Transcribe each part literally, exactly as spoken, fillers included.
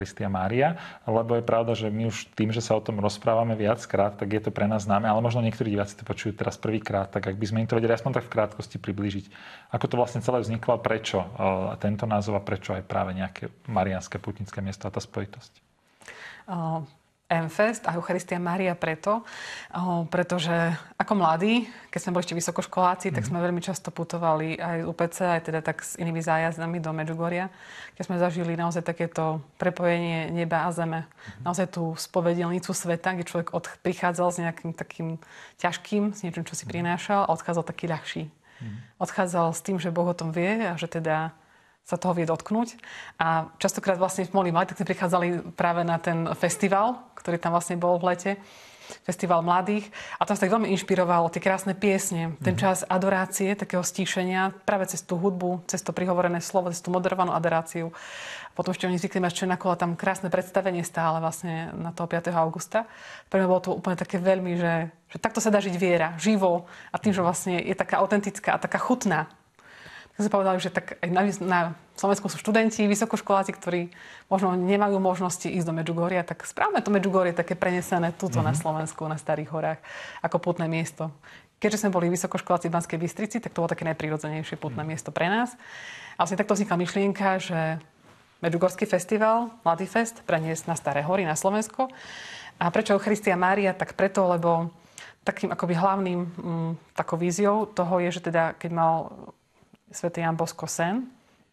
Eucharistia Mária, lebo je pravda, že my už tým, že sa o tom rozprávame viackrát, tak je to pre nás známe, ale možno niektorí diváci to počujú teraz prvýkrát, tak ak by sme im to vedeli aspoň tak v krátkosti priblížiť. Ako to vlastne celé vzniklo, prečo tento názov a prečo aj práve nejaké mariánske pútnické miesto a tá spojitosť? Uh... M-Fest a Eucharistia Mária preto, pretože ako mladí, keď sme boli ešte vysokoškoláci, tak sme veľmi často putovali aj z ú pé cé, aj teda tak s inými zájazdami do Medžugoria, keď sme zažili naozaj takéto prepojenie neba a zeme. Naozaj tú spovedelnicu sveta, kde človek od, prichádzal s nejakým takým ťažkým, s niečím, čo si prinášal a odchádzal taký ľahší. Odchádzal s tým, že Boh o tom vie a že teda sa toho vie dotknúť. A častokrát vlastne boli mladí, tak sme prichádzali práve na ten festival, ktorý tam vlastne bol v lete. Festival mladých. A tam sa tak veľmi inšpirovalo tie krásne piesne, ten čas adorácie, takého stíšenia, práve cez tú hudbu, cez to prihovorené slovo, cez tú moderovanú adoráciu. Potom ešte oni zvykli mať Černakola, tam krásne predstavenie stále vlastne na toho piateho augusta. Pre mňa bolo to úplne také veľmi, že, že takto sa dá žiť viera, živo a tým, že vlastne je taká autentická a taká chutná. Tak sme povedali, že tak aj na, na Slovensku sú študenti, vysokoškoláci, ktorí možno nemajú možnosti ísť do Medžugoria, tak správame to Medžugorie také prenesené tuto mm-hmm. na Slovensku, na Starých horách, ako pútne miesto. Keďže sme boli vysokoškoláci v Banskej Bystrici, tak to bolo také najprirodzenejšie pútne mm. miesto pre nás. A vlastne takto vznikla myšlienka, že Medžugorský festival, Mladý fest, preniesť na Staré hory, na Slovensko. A prečo Eucharistia Mária? Tak preto, lebo takým akoby hlavným m, takou víziou toho je, že teda keď mal svätý Ján Bosko sen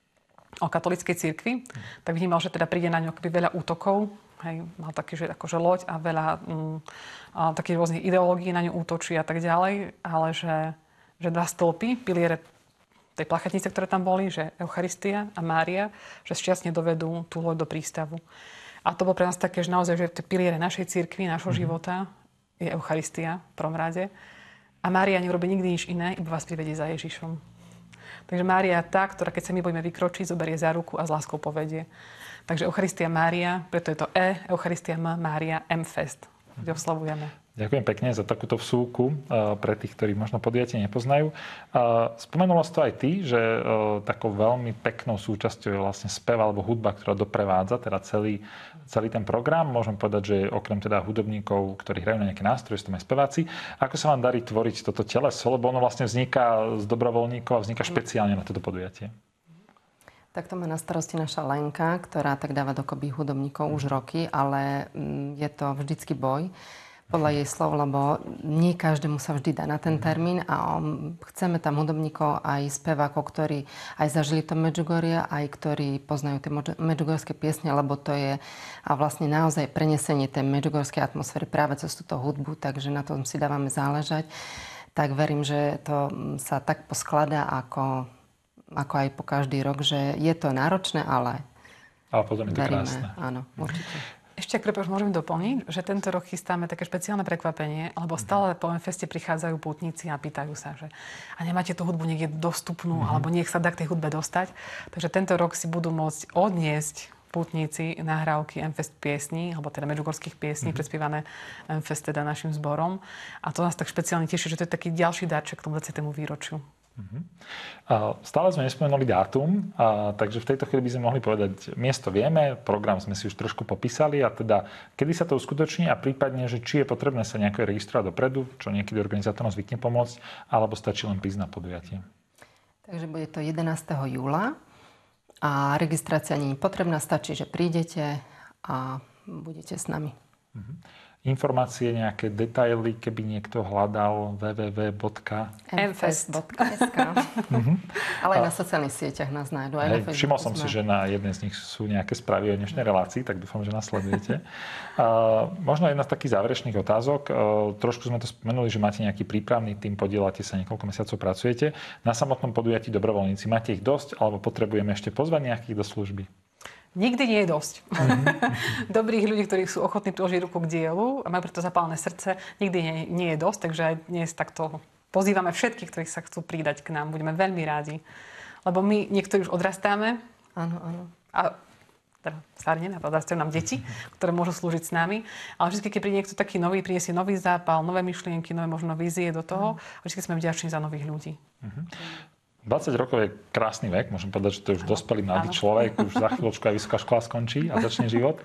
o katolíckej cirkvi, tak vnímal, že teda príde na ňu akoby veľa útokov. Hej, mal taký, že akože loď a veľa mm, a takých rôznych ideológií na ňu útočí a tak ďalej, ale že, že dva stĺpy, piliere tej plachetnice, ktoré tam boli, že Eucharistia a Mária, že šťastne dovedú tú loď do prístavu. A to bolo pre nás také, že naozaj, že tie piliere našej cirkvi, našho mm-hmm. života je Eucharistia v prvom rade. A Mária neurobí nikdy nič iné, iba vás privedie za Ježišom. Takže Mária je tá, ktorá keď sa my budeme vykročiť, zoberie za ruku a s láskou povedie. Takže Eucharistia Mária, preto je to E, Eucharistia M, Mária, M-Fest, kde oslavujeme. Ďakujem pekne za takúto vsúku pre tých, ktorí možno podujatie nepoznajú. Spomenula si to aj ty, že takou veľmi peknou súčasťou je vlastne spev alebo hudba, ktorá doprevádza teda celý, celý ten program. Môžem povedať, že okrem teda hudobníkov, ktorí hrajú na nejaké nástroje, sú tam aj speváci. Ako sa vám darí tvoriť toto teleso, lebo ono vlastne vzniká z dobrovoľníkov a vzniká špeciálne na toto podujatie? Tak to má na starosti naša Lenka, ktorá tak dáva dokopy hudobníkov už roky, ale je to vždycky boj podľa jej slov, lebo nie každému sa vždy dá na ten termín a chceme tam hudobníkov aj spevákov, ktorí aj zažili to Medžugorie, aj ktorí poznajú tie medžugorské piesne, lebo to je a vlastne naozaj prenesenie tej medžugorskej atmosféry práve cez túto hudbu, takže na tom si dávame záležať. Tak verím, že to sa tak poskladá ako, ako aj po každý rok, že je to náročné, ale ale potom je to veríme, krásne. Áno, určite. Ešte, ak prepáč, môžem doplniť, že tento rok chystáme také špeciálne prekvapenie, lebo stále po M-Feste prichádzajú pútnici a pýtajú sa, že a nemáte tú hudbu niekde dostupnú, mm-hmm. alebo nech sa dá k tej hudbe dostať. Takže tento rok si budú môcť odniesť pútnici nahrávky M-Fest piesní, alebo teda medžugorských piesní, mm-hmm. predspievané M-Fest teda našim zborom. A to nás tak špeciálne teší, že to je taký ďalší darček k tomu dvadsiatemu výročiu. Uh-huh. A stále sme nespomenuli dátum, a, takže v tejto chvíli by sme mohli povedať, miesto vieme, program sme si už trošku popísali a teda kedy sa to uskutoční a prípadne, že či je potrebné sa nejako registrovať dopredu, čo niekedy organizátorom zvykne pomôcť, alebo stačí len prísť na podujatie. Takže bude to jedenásteho júla a registrácia nie je potrebná, stačí, že prídete a budete s nami. Uh-huh. Informácie, nejaké detaily, keby niekto hľadal w w w bodka m fest bodka es ka. Ale aj na sociálnych sieťach nás nájdu. Aj hej, všimol som si, že na jednej z nich sú nejaké správy o dnešnej relácii, tak dúfam, že nás sledujete. Uh, možno jedna z takých záverečných otázok. Uh, trošku sme to spomenuli, že máte nejaký prípravný tým, podielate sa, niekoľko mesiacov pracujete. Na samotnom podujatí dobrovoľníci máte ich dosť, alebo potrebujeme ešte pozvať nejakých do služby? Nikdy nie je dosť. Mm-hmm. Dobrých ľudí, ktorí sú ochotní priložiť ruku k dielu a majú preto zapálené srdce, nikdy nie, nie je dosť. Takže aj dnes takto pozývame všetkých, ktorí sa chcú pridať k nám. Budeme veľmi rádi. Lebo my niektorí už odrastáme. Áno, áno. A teda starneme, a odrastajú nám deti, ktoré môžu slúžiť s nami. Ale vždy, keď príde niekto taký nový, priniesie nový zápal, nové myšlienky, nové možno vízie do toho. Mm. Vždy sme vďační za nových ľudí. Mm-hmm. dvadsať rokov je krásny vek, môžem povedať, že to je už dospelý mladý človek, už za chvíľočku aj vysoká škola skončí a začne život.